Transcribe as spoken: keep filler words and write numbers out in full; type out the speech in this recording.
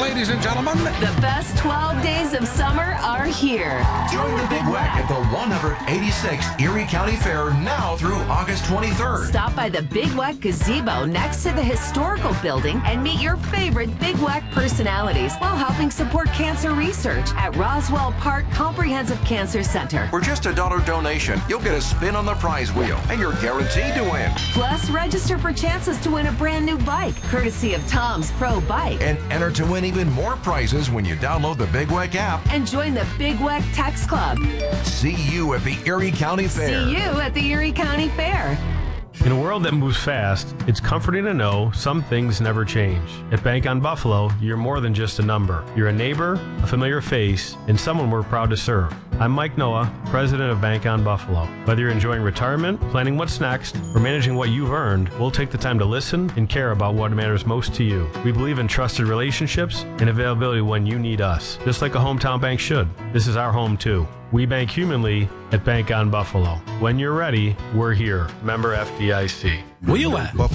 ladies and gentlemen. The best twelve days of summer are here. Join the Big Wack at the one hundred eighty-sixth Erie County Fair now through August twenty-third. Stop by the Big Wack Gazebo next to the historical building and meet your favorite Big Wack personalities while helping support cancer research at Roswell Park Comprehensive Cancer Center. For just a dollar donation, you'll get a spin on the prize wheel, and you're guaranteed to win. Plus, register for chances to win a brand new bike, courtesy of Tom's Pro Bike. And enter to win even more prizes when you download the Big Wack app. And join the Big Wack Text Club. See you at the Erie County Fair. See you at the Erie County Fair. In a world that moves fast, it's comforting to know some things never change. At Bank on Buffalo, you're more than just a number. You're a neighbor, a familiar face, and someone we're proud to serve. I'm Mike Noah, president of Bank on Buffalo. Whether you're enjoying retirement, planning what's next, or managing what you've earned, we'll take the time to listen and care about what matters most to you. We believe in trusted relationships and availability when you need us, just like a hometown bank should. This is our home too. We bank humanly at Bank on Buffalo. When you're ready, we're here. Member F D I C. Where you at?